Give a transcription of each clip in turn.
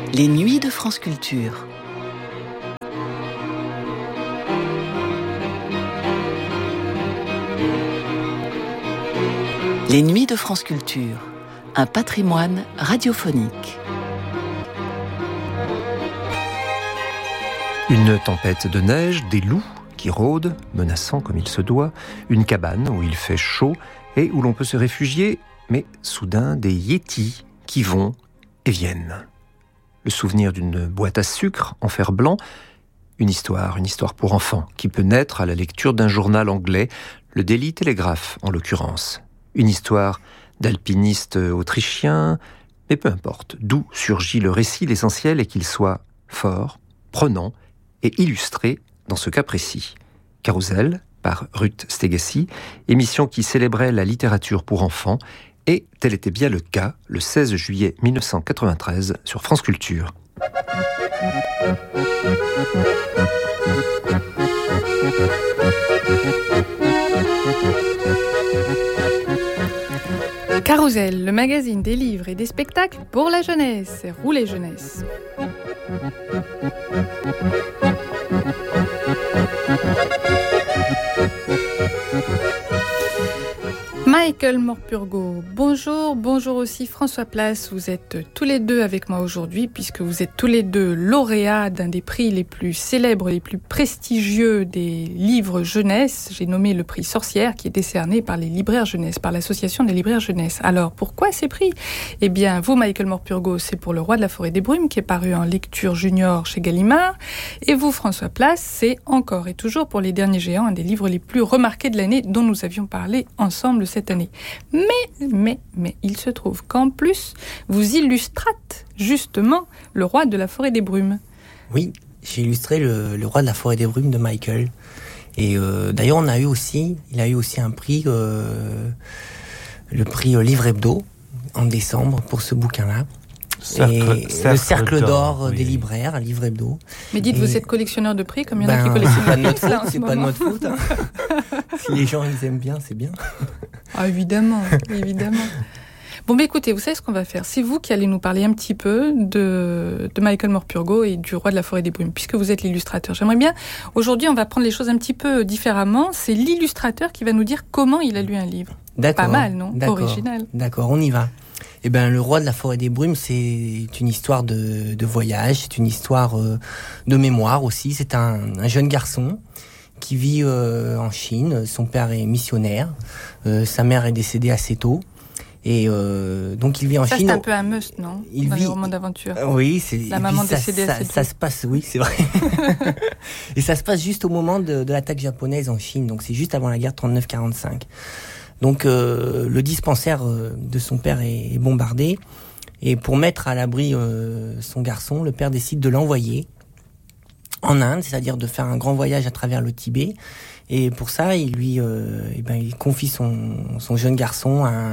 Les nuits de France Culture. Les nuits de France Culture, un patrimoine radiophonique. Une tempête de neige, des loups qui rôdent, menaçant comme il se doit, une cabane où il fait chaud et où l'on peut se réfugier, mais soudain des yétis qui vont et viennent. Le souvenir d'une boîte à sucre en fer blanc, une histoire pour enfants qui peut naître à la lecture d'un journal anglais, le Daily Telegraph en l'occurrence. Une histoire d'alpiniste autrichien, mais peu importe d'où surgit le récit, l'essentiel est qu'il soit fort, prenant et illustré dans ce cas précis. Carousel, par Ruth Stegacy, émission qui célébrait la littérature pour enfants, et tel était bien le cas le 16 juillet 1993 sur France Culture. Carousel, le magazine des livres et des spectacles pour la jeunesse. Roulez jeunesse. Michael Morpurgo, bonjour aussi François Place, vous êtes tous les deux avec moi aujourd'hui puisque vous êtes tous les deux lauréats d'un des prix les plus célèbres, les plus prestigieux des livres jeunesse. J'ai nommé le prix Sorcière qui est décerné par les libraires jeunesse, par l'association des libraires jeunesse. Alors pourquoi ces prix ? Eh bien vous Michael Morpurgo, c'est pour Le Roi de la Forêt des Brumes qui est paru en lecture junior chez Gallimard, et vous François Place, c'est encore et toujours pour Les Derniers Géants, un des livres les plus remarqués de l'année dont nous avions parlé ensemble cette année. Mais, il se trouve qu'en plus, vous illustrâtes justement Le Roi de la Forêt des Brumes. Oui, j'ai illustré le Roi de la Forêt des Brumes de Michael. Et d'ailleurs, il a eu aussi un prix, le prix Livre Hebdo, en décembre, pour ce bouquin-là. Le cercle d'or des libraires, un Livre Hebdo. Mais dites, vous êtes collectionneur de prix, comme il y en a qui collectionnent c'est pas de notre faute. Hein. Si les gens ils aiment bien, c'est bien. Ah, évidemment. Bon, mais écoutez, vous savez ce qu'on va faire ? C'est vous qui allez nous parler un petit peu de Michael Morpurgo et du Roi de la Forêt des Brumes, puisque vous êtes l'illustrateur. J'aimerais bien, aujourd'hui, on va prendre les choses un petit peu différemment. C'est l'illustrateur qui va nous dire comment il a lu un livre. D'accord. Pas mal, non ? D'accord. Original. D'accord, on y va. Eh ben, Le Roi de la Forêt des Brumes, c'est une histoire de voyage, c'est une histoire de mémoire aussi. C'est un jeune garçon qui vit en Chine. Son père est missionnaire, sa mère est décédée assez tôt. Et donc il vit en Chine. C'est un peu un must, non ? Dans les romans d'aventure. Oui, c'est la maman décédée assez tôt. Ça se passe, oui, c'est vrai. Et ça se passe juste au moment de l'attaque japonaise en Chine. Donc c'est juste avant la guerre 39-45. Donc le dispensaire de son père est bombardé, et pour mettre à l'abri son garçon, le père décide de l'envoyer en Inde, c'est-à-dire de faire un grand voyage à travers le Tibet. Et pour ça, il confie son jeune garçon à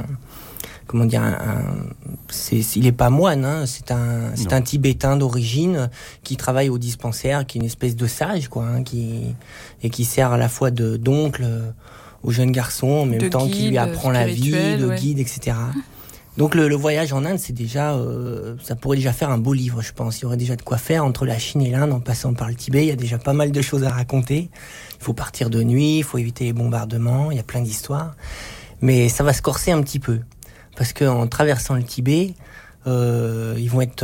il est pas moine, hein, c'est un Tibétain d'origine qui travaille au dispensaire, qui est une espèce de sage, quoi, hein, qui sert à la fois d'oncle au jeune garçon, en même temps qu'il lui apprend la vie, de guide, etc. Donc le voyage en Inde, c'est déjà, ça pourrait déjà faire un beau livre, je pense. Il y aurait déjà de quoi faire entre la Chine et l'Inde, en passant par le Tibet. Il y a déjà pas mal de choses à raconter. Il faut partir de nuit, il faut éviter les bombardements, il y a plein d'histoires. Mais ça va se corser un petit peu, parce qu'en traversant le Tibet, le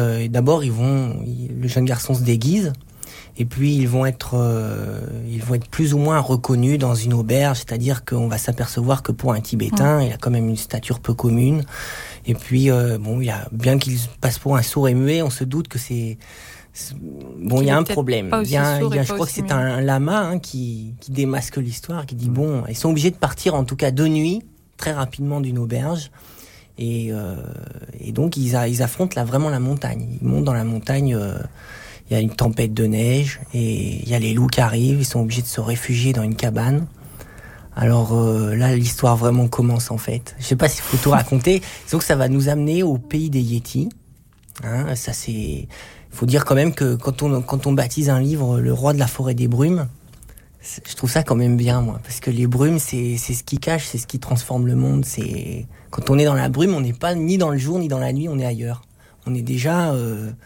jeune garçon se déguise. Et puis ils vont être plus ou moins reconnus dans une auberge, c'est-à-dire qu'on va s'apercevoir que pour un Tibétain, il a quand même une stature peu commune. Et puis bien qu'il passe pour un sourd et muet, on se doute que il y a un problème. Je crois que c'est un lama, hein, qui démasque l'histoire, qui dit ils sont obligés de partir en tout cas de nuit, très rapidement d'une auberge. Et donc ils affrontent vraiment la montagne. Ils montent dans la montagne. Il y a une tempête de neige et il y a les loups qui arrivent. Ils sont obligés de se réfugier dans une cabane. Alors là, l'histoire vraiment commence en fait. Je sais pas s'il faut tout raconter. Donc ça va nous amener au pays des Yétis. Hein, ça c'est. Il faut dire quand même que quand on baptise un livre Le Roi de la Forêt des Brumes, je trouve ça quand même bien, moi, parce que les brumes, c'est ce qui cache, c'est ce qui transforme le monde. C'est quand on est dans la brume, on n'est pas ni dans le jour ni dans la nuit, on est ailleurs. On est déjà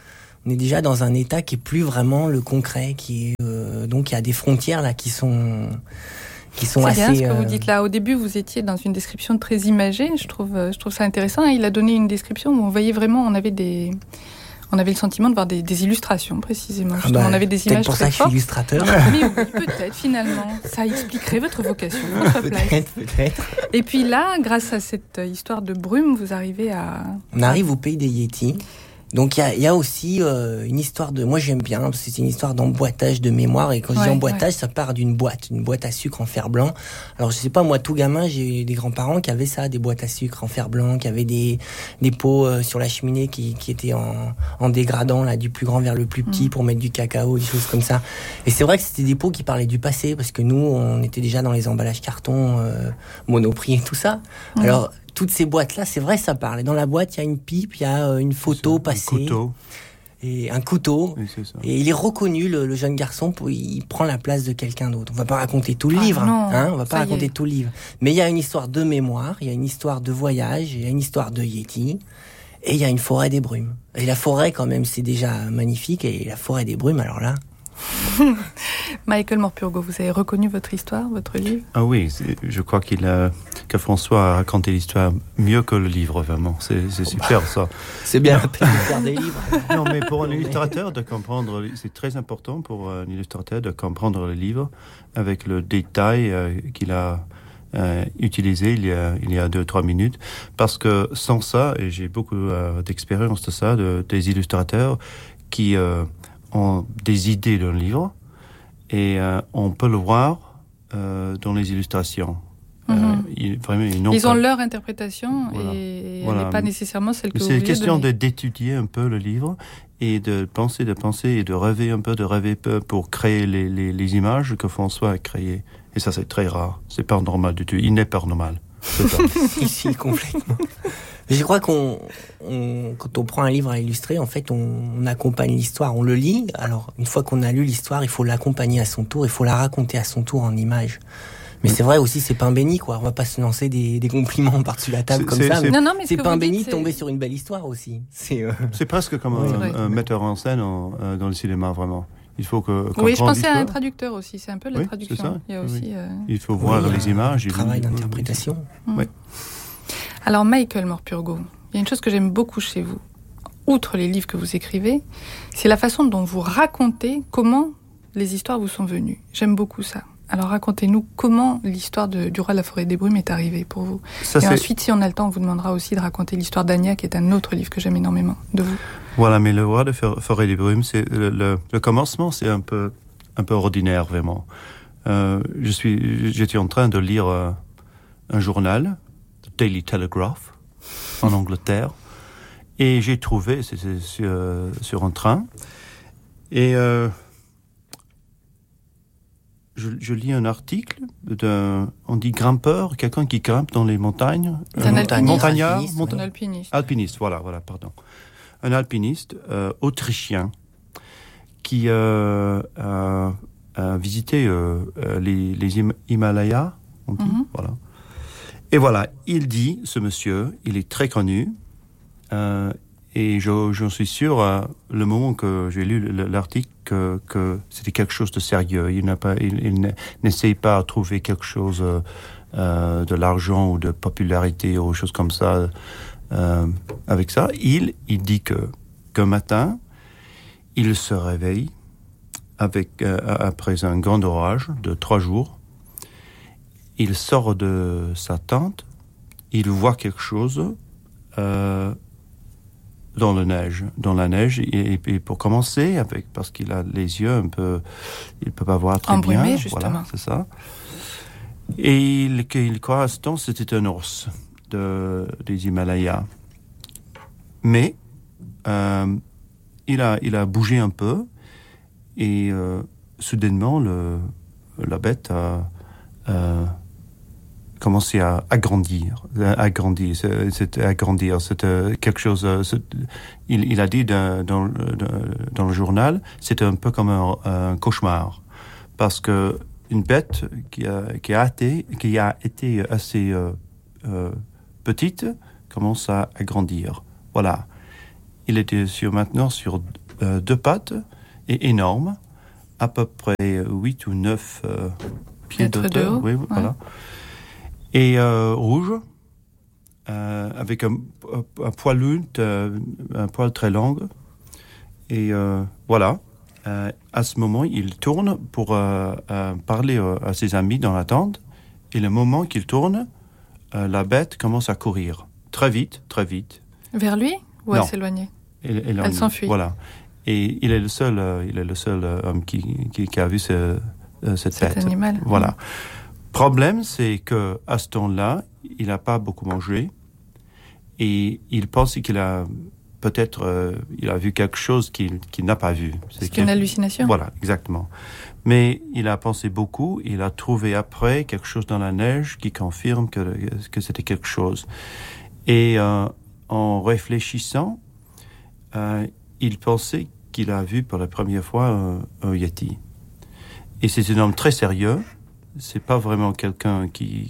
On est déjà dans un état qui est plus vraiment le concret, qui est donc il y a des frontières là qui sont c'est assez. C'est bien ce que vous dites là. Au début, vous étiez dans une description très imagée. Je trouve ça intéressant. Il a donné une description où on voyait vraiment, on avait le sentiment de voir des illustrations précisément. On avait des images peut-être pour ça que je suis illustrateur. Mais oui, peut-être finalement. Ça expliquerait votre vocation. Peut-être. Et puis là, grâce à cette histoire de brume, vous arrivez à... On arrive au pays des Yétis. Donc il y a aussi une histoire de... Moi j'aime bien, parce que c'est une histoire d'emboîtage de mémoire. Et quand je dis emboîtage, ça part d'une boîte à sucre en fer blanc. Alors je sais pas, moi tout gamin, j'ai des grands-parents qui avaient ça, des boîtes à sucre en fer blanc, qui avaient des pots sur la cheminée qui étaient en dégradant, là, du plus grand vers le plus petit pour mettre du cacao, des choses comme ça. Et c'est vrai que c'était des pots qui parlaient du passé, parce que nous, on était déjà dans les emballages carton, Monoprix et tout ça. Alors... Toutes ces boîtes-là, c'est vrai, ça parle. Et dans la boîte, il y a une pipe, il y a une photo passée. Un couteau. Oui, c'est ça. Et il est reconnu, le jeune garçon, il prend la place de quelqu'un d'autre. On va pas raconter tout le livre. Non, on va pas raconter tout le livre. Mais il y a une histoire de mémoire, il y a une histoire de voyage, il y a une histoire de Yéti. Et il y a une forêt des brumes. Et la forêt, quand même, c'est déjà magnifique. Et la forêt des brumes, alors là... Michael Morpurgo, vous avez reconnu votre histoire, votre livre ? Ah oui, je crois que François a raconté l'histoire mieux que le livre, vraiment. C'est super, ça. C'est bien de faire des livres. Non, mais pour un illustrateur, de comprendre, c'est très important pour un illustrateur de comprendre le livre avec le détail qu'il a utilisé il y a 2-3 minutes. Parce que sans ça, et j'ai beaucoup d'expérience de ça, des illustrateurs qui... ont des idées d'un livre et on peut le voir dans les illustrations. Ils ont leur interprétation et elle n'est pas nécessairement celle que vous voulez donner. C'est question d'étudier un peu le livre et de penser et de rêver un peu pour créer les images que François a créées. Et ça, c'est très rare. C'est pas normal du tout. Il n'est pas normal. Ici, complètement. Je crois quand on prend un livre à illustrer, en fait, on accompagne l'histoire, on le lit. Alors, une fois qu'on a lu l'histoire, il faut l'accompagner à son tour, il faut la raconter à son tour en images. Mais c'est vrai aussi, c'est pain béni, quoi. On va pas se lancer des compliments par-dessus la table comme ça. Mais c'est pain béni de tomber sur une belle histoire aussi. C'est presque comme un metteur en scène dans le cinéma, vraiment. Il faut que oui, je pensais à un traducteur aussi. C'est un peu la traduction. C'est ça. Il y a aussi. Il faut voir les images. Travail d'interprétation. Oui. Alors, Michael Morpurgo, il y a une chose que j'aime beaucoup chez vous, outre les livres que vous écrivez, c'est la façon dont vous racontez comment les histoires vous sont venues. J'aime beaucoup ça. Alors, racontez-nous comment l'histoire du roi de la forêt des brumes est arrivée pour vous. Ensuite, si on a le temps, on vous demandera aussi de raconter l'histoire d'Anya, qui est un autre livre que j'aime énormément de vous. Voilà, mais le roi de la forêt des brumes, c'est le commencement, c'est un peu ordinaire, vraiment. J'étais en train de lire un journal, The Daily Telegraph, en Angleterre, et j'ai trouvé, c'était sur un train, et je lis un article on dit grimpeur, quelqu'un qui grimpe dans les montagnes. Un montagnard, alpiniste. Voilà, pardon. Un alpiniste autrichien qui a visité les Himalayas, on dit, voilà. Et voilà, il dit, ce monsieur, il est très connu, et j'en suis sûr, le moment que j'ai lu l'article, que c'était quelque chose de sérieux. Il n'essaye pas de trouver quelque chose de l'argent ou de popularité ou choses comme ça. Avec ça, il dit qu'un matin, il se réveille après un grand orage de 3 jours. Il sort de sa tente, il voit quelque chose dans la neige, et pour commencer, parce qu'il a les yeux un peu, il peut pas voir très embrumé, bien. Justement. Voilà, c'est ça. Et il croit à ce temps c'était un ours des Himalayas. Mais il a bougé un peu et soudainement la bête a commencé à agrandir. C'était agrandir. C'était quelque chose. Il a dit dans le journal, c'était un peu comme un cauchemar, parce que une bête qui a été assez petite commence à agrandir. Voilà. Il était maintenant sur deux pattes et énorme, à peu près 8 ou 9 pieds de hauteur. Oui, voilà. Et rouge, avec un poilu, un poil très long. Et voilà. À ce moment, il tourne pour parler à ses amis dans la tente. Et le moment qu'il tourne, la bête commence à courir. Très vite. Vers lui ou à s'éloigner? Elle s'enfuit. Voilà. Et il est le seul homme qui a vu cette bête. Cet animal. Voilà. Problème, c'est que à ce temps-là, il n'a pas beaucoup mangé et il pense qu'il a peut-être il a vu quelque chose qu'il n'a pas vu. C'est une hallucination. Voilà, exactement. Mais il a pensé beaucoup. Il a trouvé après quelque chose dans la neige qui confirme que c'était quelque chose. Et en réfléchissant, il pensait qu'il a vu pour la première fois un Yeti. Et c'est un homme très sérieux. C'est pas vraiment quelqu'un qui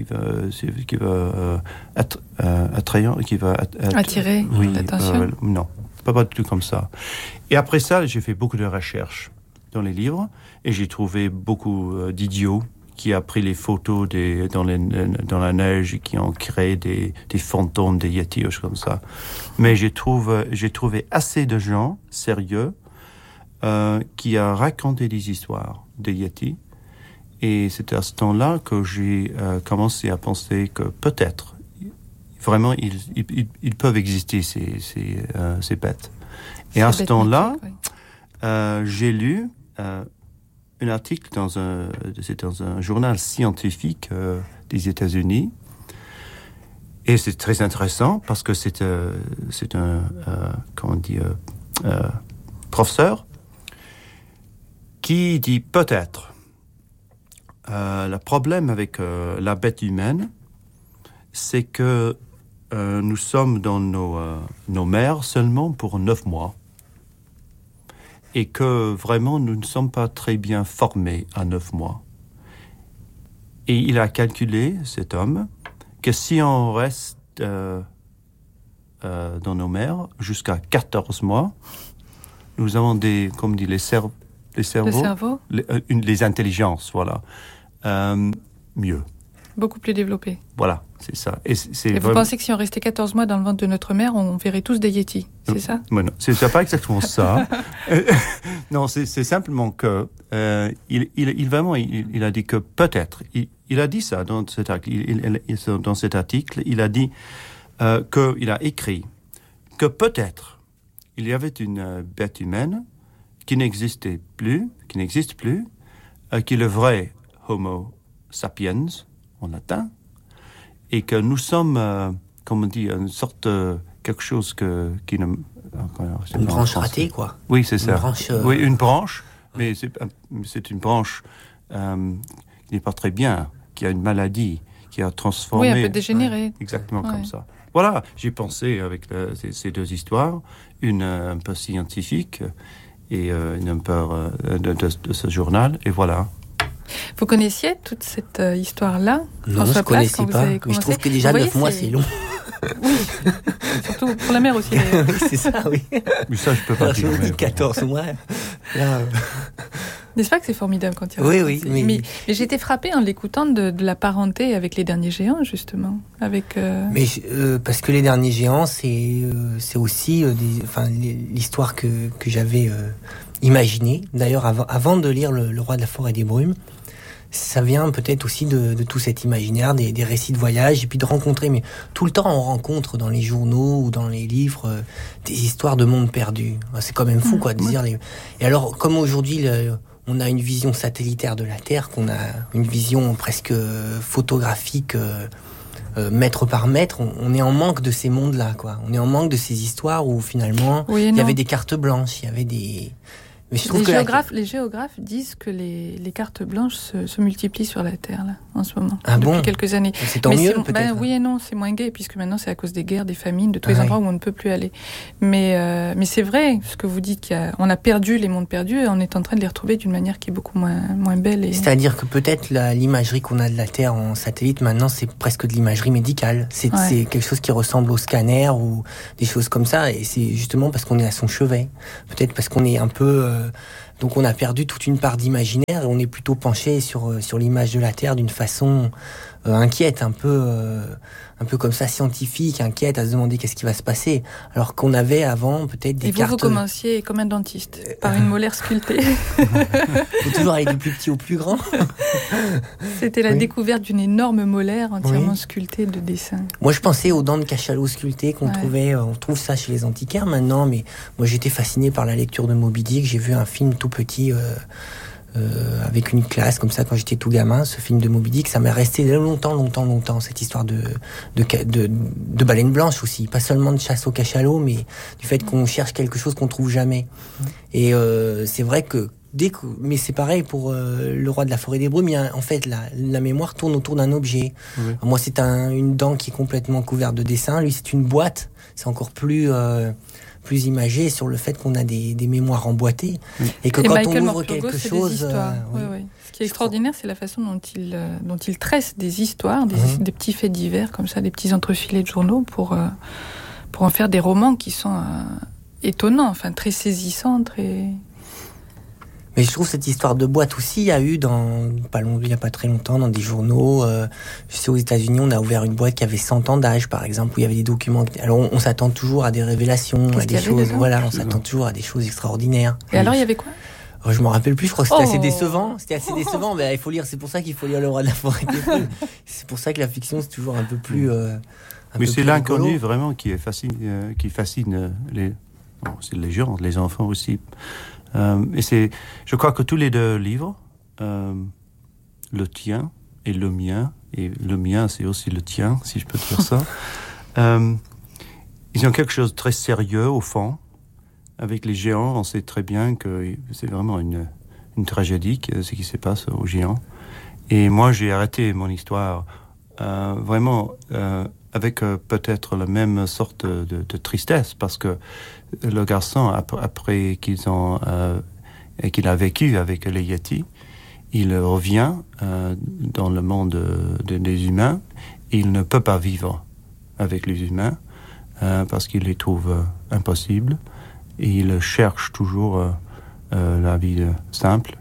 va attrayant, qui va attirer l'attention. Non, pas du tout comme ça. Et après ça, j'ai fait beaucoup de recherches dans les livres et j'ai trouvé beaucoup d'idiots qui a pris les photos dans la neige et qui ont créé des fantômes, des Yetis, choses comme ça. Mais j'ai trouvé assez de gens sérieux qui a raconté des histoires des Yetis. Et c'est à ce temps-là que j'ai commencé à penser que peut-être, vraiment, ils peuvent exister, ces bêtes. Et à ce temps-là, j'ai lu un article dans un journal scientifique des États-Unis. Et c'est très intéressant parce que c'est un professeur qui dit peut-être le problème avec la bête humaine, c'est que nous sommes dans nos mers seulement pour 9 mois. Et que vraiment, nous ne sommes pas très bien formés à 9 mois. Et il a calculé, cet homme, que si on reste dans nos mers jusqu'à 14 mois, nous avons les cerveaux, les intelligences, voilà, mieux. Beaucoup plus développés. Voilà, c'est ça. Et vous pensez que si on restait 14 mois dans le ventre de notre mère, on verrait tous des Yetis, c'est ça? Non, c'est pas exactement ça. Non, c'est simplement que il a dit que peut-être, il a dit ça dans cet article, il a dit qu'il a écrit que peut-être il y avait une bête humaine qui n'existe plus, qui est le vrai Homo sapiens, en latin, et que nous sommes, comme on dit, une sorte quelque chose qui ne... Une branche ratée, quoi. Oui, c'est ça. Oui, une branche, mais c'est une branche qui n'est pas très bien, qui a une maladie, qui a transformé... Oui, un peu dégénérée. Exactement comme ça. Voilà, j'ai pensé avec ces deux histoires, une un peu scientifique et une un peu de ce journal, et voilà. Vous connaissiez toute cette histoire-là? Non, je ne connaissais pas, mais je trouve que déjà 9 mois, c'est long. Oui, surtout pour la mère aussi. Oui, c'est ça, oui. Mais ça, je peux pas dire. Je me dis 14 mois. Là, N'est-ce pas que c'est formidable quand il y a... Oui. Mais j'étais frappée en l'écoutant de la parenté avec Les Derniers Géants, justement. Mais parce que Les Derniers Géants, c'est aussi l'histoire que j'avais imaginée. D'ailleurs, avant de lire Le Roi de la Forêt des Brumes, ça vient peut-être aussi de tout cet imaginaire, des récits de voyage, et puis de rencontrer, mais tout le temps on rencontre dans les journaux ou dans les livres des histoires de mondes perdus. C'est quand même fou, quoi, de dire les... Et alors, comme aujourd'hui, on a une vision satellitaire de la Terre, qu'on a une vision presque photographique, mètre par mètre, on est en manque de ces mondes-là, quoi. On est en manque de ces histoires où finalement, il y avait des cartes blanches, il y avait des... Mais je trouve que les géographes disent que les cartes blanches se multiplient sur la Terre, là, en ce moment, depuis quelques années. C'est tant mieux, peut-être. Oui et non, c'est moins gai, puisque maintenant, c'est à cause des guerres, des famines, de tous les endroits où on ne peut plus aller. Mais c'est vrai, ce que vous dites, on a perdu les mondes perdus, et on est en train de les retrouver d'une manière qui est beaucoup moins belle. C'est-à-dire que peut-être l'imagerie qu'on a de la Terre en satellite, maintenant, c'est presque de l'imagerie médicale. C'est quelque chose qui ressemble au scanner ou des choses comme ça, et c'est justement parce qu'on est à son chevet. Peut-être parce qu'on est un peu... donc on a perdu toute une part d'imaginaire et on est plutôt penché sur l'image de la Terre d'une façon inquiète, un peu comme ça, scientifique, inquiète, à se demander qu'est-ce qui va se passer. Alors qu'on avait avant peut-être des cartes... Et vous commenciez comme un dentiste, par une molaire sculptée. Faut toujours aller du plus petit au plus grand. C'était la découverte d'une énorme molaire entièrement sculptée de dessins. Moi, je pensais aux dents de cachalot sculptées qu'on trouvait, on trouve ça chez les antiquaires maintenant, mais moi j'étais fasciné par la lecture de Moby Dick. J'ai vu un film tout petit... avec une classe comme ça quand j'étais tout gamin, ce film de Moby Dick, ça m'est resté longtemps cette histoire de baleine blanche aussi, pas seulement de chasse au cachalot, mais du fait qu'on cherche quelque chose qu'on trouve jamais. Et c'est vrai que mais c'est pareil pour le roi de la forêt des brumes. En fait, la mémoire tourne autour d'un objet. Oui. Moi, c'est une dent qui est complètement couverte de dessins. Lui, c'est une boîte. C'est encore plus imagé sur le fait qu'on a des mémoires emboîtées et que quand on ouvre quelque chose... Ce qui est extraordinaire, c'est la façon dont il tresse des histoires, des petits faits divers, comme ça, des petits entrefilets de journaux pour en faire des romans qui sont étonnants, enfin très saisissants, très... Mais je trouve cette histoire de boîte aussi, il y a eu il y a pas très longtemps, dans des journaux, je sais aux États-Unis, on a ouvert une boîte qui avait 100 ans d'âge, par exemple, où il y avait des documents. Alors on s'attend toujours à des révélations, à des choses, on s'attend toujours à des choses extraordinaires. Et alors il y avait quoi? Je me rappelle plus, je crois que c'était assez décevant. Mais il faut lire, c'est pour ça qu'il faut lire Le Roi de la Forêt des Brumes. C'est pour ça que la fiction, c'est toujours un peu plus... mais c'est l'inconnu vraiment qui fascine c'est les gens, les enfants aussi. Je crois que tous les deux livres, le tien et le mien c'est aussi le tien, si je peux dire ça, ils ont quelque chose de très sérieux au fond. Avec les géants, on sait très bien que c'est vraiment une tragédie, ce qui se passe aux géants. Et moi, j'ai arrêté mon histoire vraiment avec peut-être la même sorte de tristesse, parce que le garçon, après qu'il a vécu avec les Yétis, il revient dans le monde des humains. Il ne peut pas vivre avec les humains parce qu'il les trouve impossibles. Et il cherche toujours la vie simple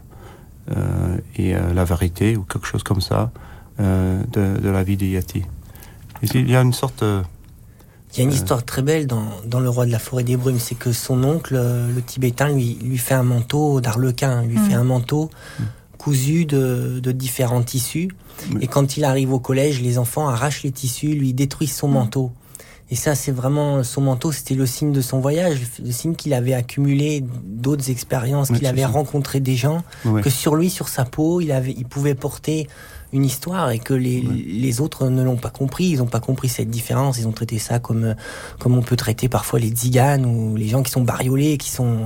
et la vérité ou quelque chose comme ça de la vie des Yétis. Il y a une sorte... Il y a une histoire très belle dans Le Roi de la Forêt des Brumes, c'est que son oncle, le Tibétain, lui fait un manteau d'arlequin, lui fait un manteau cousu de différents tissus. Et quand il arrive au collège, les enfants arrachent les tissus, lui détruisent son manteau. Et ça, c'est vraiment... Son manteau, c'était le signe de son voyage, le signe qu'il avait accumulé d'autres expériences, qu'il avait rencontré des gens, que sur lui, sur sa peau, il pouvait porter une histoire et que les autres ne l'ont pas compris. Ils n'ont pas compris cette différence. Ils ont traité ça comme on peut traiter parfois les tziganes ou les gens qui sont bariolés,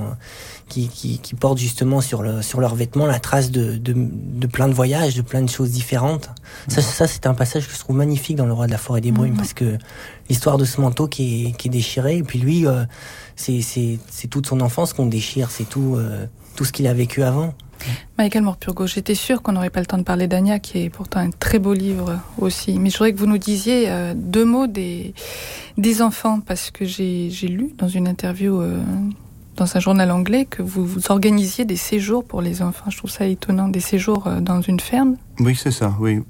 qui portent justement sur leurs vêtements la trace de plein de voyages, de plein de choses différentes. Ça, c'est un passage que je trouve magnifique dans Le Roi de la Forêt des Brumes, parce que l'histoire de ce manteau qui est déchiré, et puis lui, c'est toute son enfance qu'on déchire, c'est tout ce qu'il a vécu avant. Michael Morpurgo, j'étais sûre qu'on n'aurait pas le temps de parler d'Anya, qui est pourtant un très beau livre aussi. Mais je voudrais que vous nous disiez 2 mots des enfants, parce que j'ai lu dans une interview dans un journal anglais que vous organisiez des séjours pour les enfants. Je trouve ça étonnant, des séjours dans une ferme. Oui, c'est ça, oui.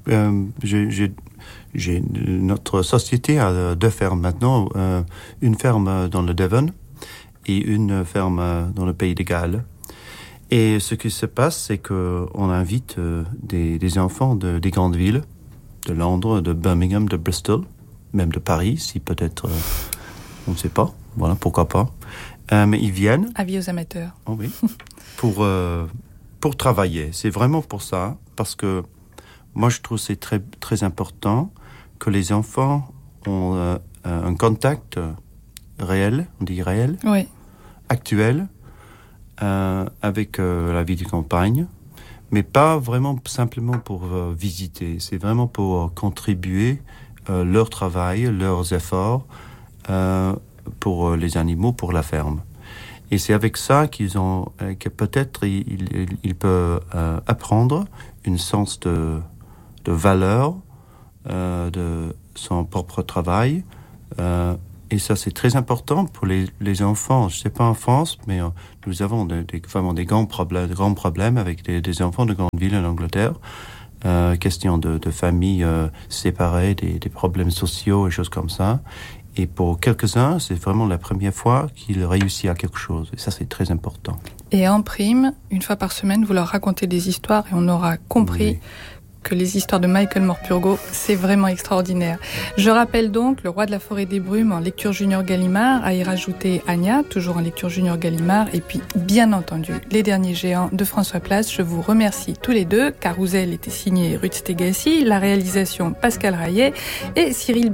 Notre société a 2 fermes maintenant, une ferme dans le Devon et une ferme dans le pays de Galles. Et ce qui se passe, c'est qu'on invite des enfants des grandes villes, de Londres, de Birmingham, de Bristol, même de Paris, si peut-être, on ne sait pas, voilà, pourquoi pas. Mais ils viennent... Avis aux amateurs. Oh oui, pour travailler. C'est vraiment pour ça, parce que moi je trouve que c'est très, très important que les enfants ont un contact réel, on dit réel, oui, actuel, avec la vie de campagne, mais pas vraiment simplement pour visiter. C'est vraiment pour contribuer leur travail, leurs efforts pour les animaux, pour la ferme. Et c'est avec ça que peut-être ils peuvent apprendre une sens de valeur de son propre travail. Et ça, c'est très important pour les enfants. Je ne sais pas en France, mais nous avons vraiment des grands problèmes avec des enfants de grandes villes en Angleterre. Question de familles séparées, des problèmes sociaux et choses comme ça. Et pour quelques-uns, c'est vraiment la première fois qu'ils réussissent à quelque chose. Et ça, c'est très important. Et en prime, une fois par semaine, vous leur racontez des histoires et on aura compris que les histoires de Michael Morpurgo, c'est vraiment extraordinaire. Je rappelle donc Le Roi de la Forêt des Brumes en lecture junior Gallimard, à y rajouter Anya, toujours en lecture junior Gallimard, et puis bien entendu Les Derniers Géants de François Place. Je vous remercie tous les deux. Carousel était signé Ruth Stegassi, la réalisation Pascal Raillet et Cyril